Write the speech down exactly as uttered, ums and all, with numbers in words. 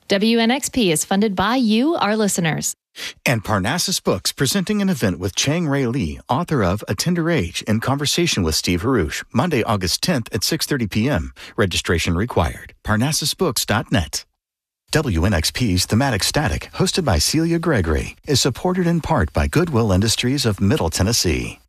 W N X P is funded by you, our listeners. And Parnassus Books presenting an event with Chang Ray Lee, author of A Tender Age, in conversation with Steve Haruch, Monday, August tenth at six thirty p.m. Registration required. Parnassus Books dot net. W N X P's Thematic Static, hosted by Celia Gregory, is supported in part by Goodwill Industries of Middle Tennessee.